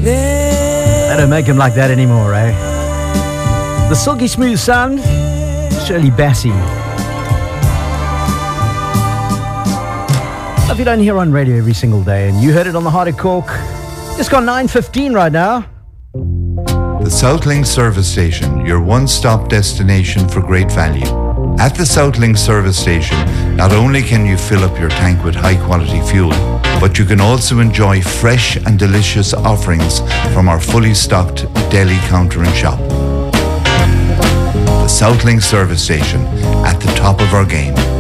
They don't make them like that anymore, eh? The silky smooth sound, Shirley Bassey. If you don't hear on radio every single day, and you heard it on the Heart of Cork, just gone 9:15 right now. The Southlink Service Station, your one-stop destination for great value. At the Southlink Service Station, not only can you fill up your tank with high-quality fuel, but you can also enjoy fresh and delicious offerings from our fully stocked deli counter and shop. The Southlink Service Station, at the top of our game.